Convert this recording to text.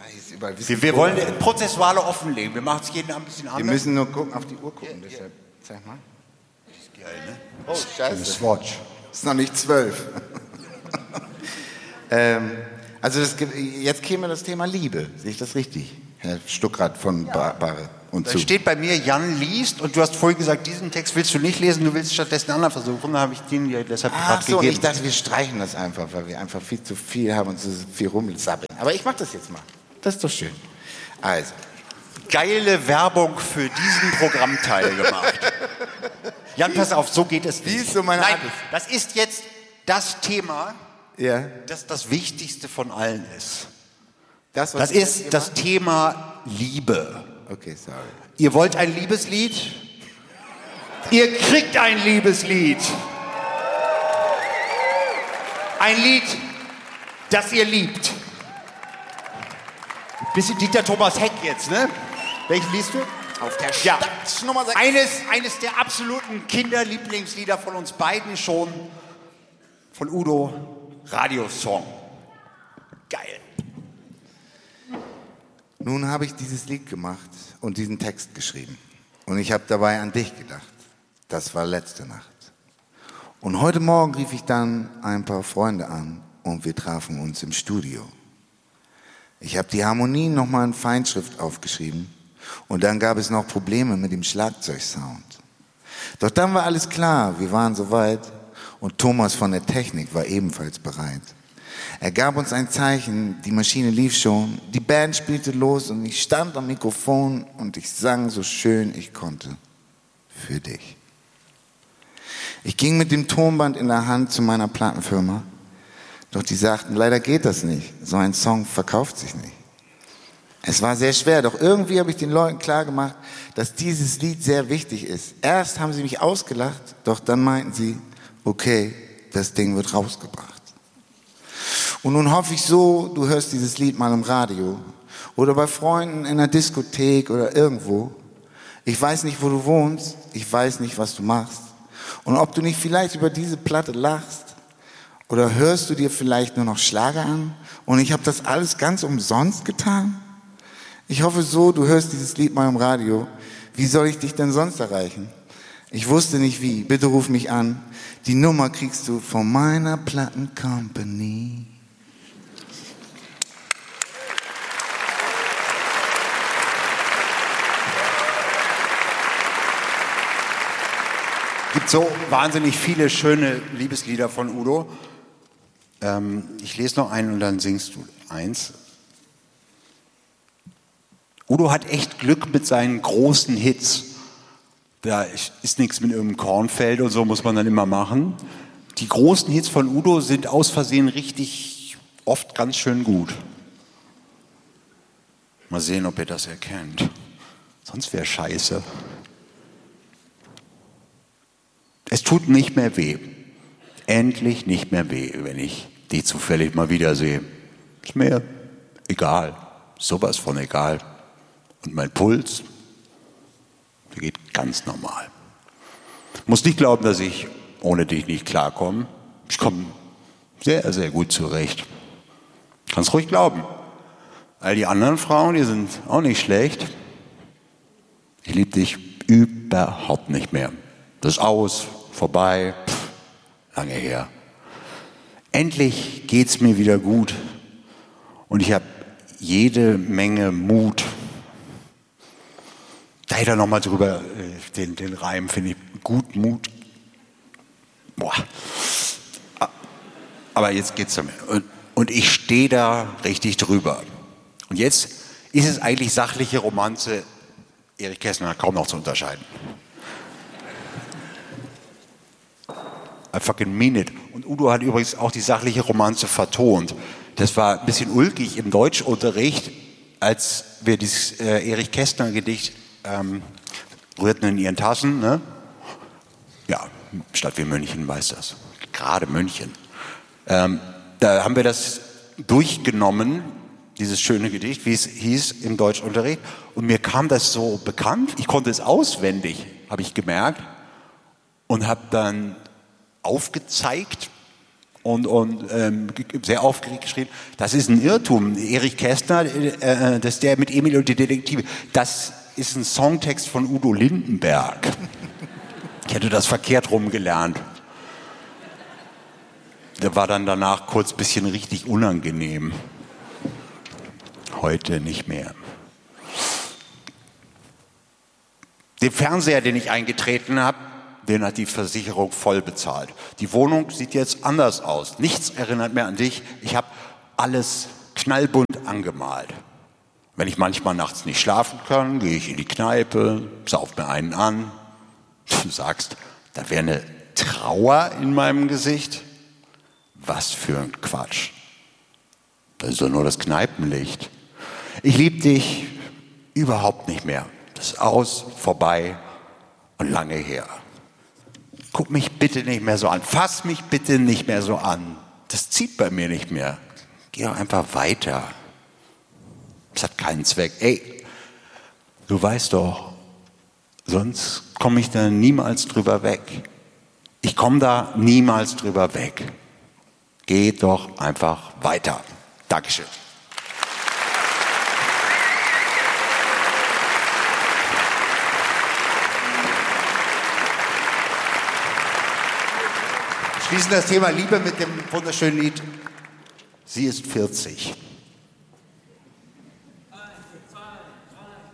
ist überall Wir wollen prozessuale offenlegen. Wir machen es jeden ein bisschen anders. Wir müssen nur gucken, auf die Uhr gucken. Deshalb, zeig mal. Das ist geil, ne? Oh, scheiße. Eine Swatch. Ist noch nicht 12. Also jetzt käme das Thema Liebe. Sehe ich das richtig? Herr Stuckrad von Barre und Da zu. steht bei mir, Jan liest, und du hast vorhin gesagt, diesen Text willst du nicht lesen, du willst stattdessen einen anderen versuchen. Da habe ich den dir deshalb Ach gerade so, gegeben. ich dachte, wir streichen das einfach, weil wir einfach viel zu viel haben und so viel rumsabbeln. Aber ich mache das jetzt mal. Das ist doch schön. Also. Geile Werbung für diesen Programmteil gemacht. Jan, pass auf, so geht es nicht. Wie ist so meine Nein, Art? das ist jetzt das Thema, Ja. das das Wichtigste von allen ist. Was Das ist das Thema Liebe. Okay, sorry. Ihr wollt ein Liebeslied? Ihr kriegt ein Liebeslied. Ein Lied, das ihr liebt. Bisschen Dieter Thomas Heck jetzt, ne? Welchen liest du? Auf der Ja, Stadt Nummer 6. eines der absoluten Kinderlieblingslieder von uns beiden schon. Von Udo, Radiosong. Geil. Nun habe ich dieses Lied gemacht und diesen Text geschrieben. Und ich habe dabei an dich gedacht. Das war letzte Nacht. Und heute Morgen rief ich dann ein paar Freunde an und wir trafen uns im Studio. Ich habe die Harmonien nochmal in Feinschrift aufgeschrieben und dann gab es noch Probleme mit dem Schlagzeugsound. Doch dann war alles klar, wir waren soweit und Thomas von der Technik war ebenfalls bereit. Er gab uns ein Zeichen, die Maschine lief schon, die Band spielte los und ich stand am Mikrofon und ich sang so schön ich konnte. Für dich. Ich ging mit dem Tonband in der Hand zu meiner Plattenfirma, doch die sagten, leider geht das nicht, so ein Song verkauft sich nicht. Es war sehr schwer, doch irgendwie habe ich den Leuten klargemacht, dass dieses Lied sehr wichtig ist. Erst haben sie mich ausgelacht, doch dann meinten sie, okay, das Ding wird rausgebracht. Und nun hoffe ich so, du hörst dieses Lied mal im Radio oder bei Freunden in der Diskothek oder irgendwo. Ich weiß nicht, wo du wohnst, ich weiß nicht, was du machst. Und ob du nicht vielleicht über diese Platte lachst oder hörst du dir vielleicht nur noch Schlager an und ich habe das alles ganz umsonst getan? Ich hoffe so, du hörst dieses Lied mal im Radio. Wie soll ich dich denn sonst erreichen? Ich wusste nicht wie, bitte ruf mich an. Die Nummer kriegst du von meiner Plattencompany. Es gibt so wahnsinnig viele schöne Liebeslieder von Udo. Ich lese noch einen und dann singst du eins. Udo hat echt Glück mit seinen großen Hits. Da ist nichts mit irgendeinem Kornfeld und so, muss man dann immer machen. Die großen Hits von Udo sind aus Versehen richtig oft ganz schön gut. Mal sehen, ob ihr das erkennt. Sonst wäre scheiße. Es tut nicht mehr weh. Endlich nicht mehr weh, wenn ich die zufällig mal wiedersehe. Ist mir egal. Sowas von egal. Und mein Puls, der geht ganz normal. Muss nicht glauben, dass ich ohne dich nicht klarkomme. Ich komme sehr, sehr gut zurecht. Kannst ruhig glauben. All die anderen Frauen, die sind auch nicht schlecht. Ich liebe dich überhaupt nicht mehr. Das ist aus, vorbei, lange her. Endlich geht's mir wieder gut. Und ich habe jede Menge Mut. Da hätte er nochmal drüber, den Reim finde ich gut, Mut. Boah. Aber jetzt geht's damit. Und ich stehe da richtig drüber. Und jetzt ist es eigentlich sachliche Romanze. Erich Kästner kaum noch zu unterscheiden. I fucking mean it. Und Udo hat übrigens auch die sachliche Romanze vertont. Das war ein bisschen ulkig im Deutschunterricht, als wir dieses Erich Kästner Gedicht rührten in ihren Tassen. Ne? Ja, Stadt wie München weiß das. Gerade München. Da haben wir das durchgenommen, dieses schöne Gedicht, wie es hieß im Deutschunterricht. Und mir kam das so bekannt. Ich konnte es auswendig, habe ich gemerkt. Und habe dann aufgezeigt und sehr aufgeregt geschrieben. Das ist ein Irrtum. Erich Kästner, das ist der mit Emil und die Detektive. Das ist ein Songtext von Udo Lindenberg. Ich hätte das verkehrt rum gelernt. Der war dann danach kurz ein bisschen richtig unangenehm. Heute nicht mehr. Den Fernseher, den ich eingetreten habe, den hat die Versicherung voll bezahlt. Die Wohnung sieht jetzt anders aus. Nichts erinnert mehr an dich. Ich habe alles knallbunt angemalt. Wenn ich manchmal nachts nicht schlafen kann, gehe ich in die Kneipe, sauf mir einen an. Du sagst, da wäre eine Trauer in meinem Gesicht. Was für ein Quatsch. Das ist doch nur das Kneipenlicht. Ich liebe dich überhaupt nicht mehr. Das ist aus, vorbei und lange her. Guck mich bitte nicht mehr so an. Fass mich bitte nicht mehr so an. Das zieht bei mir nicht mehr. Geh doch einfach weiter. Das hat keinen Zweck. Ey, du weißt doch, sonst komme ich da niemals drüber weg. Ich komme da niemals drüber weg. Geh doch einfach weiter. Dankeschön. Schließen das Thema Liebe mit dem wunderschönen Lied Sie ist 40.